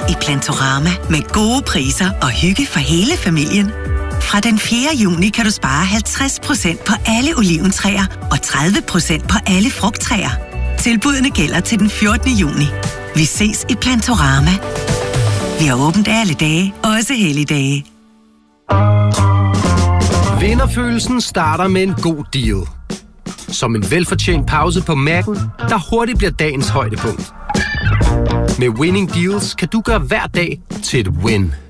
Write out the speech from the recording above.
i Plantorama med gode priser og hygge for hele familien. Fra den 4. juni kan du spare 50% på alle oliventræer og 30% på alle frugttræer. Tilbudene gælder til den 14. juni. Vi ses i Plantorama. Vi har åbent alle dage, også helligdage. Vinderfølelsen starter med en god deal. Som en velfortjent pause på Mac'en, der hurtigt bliver dagens højdepunkt. Med Winning Deals kan du gøre hver dag til et win.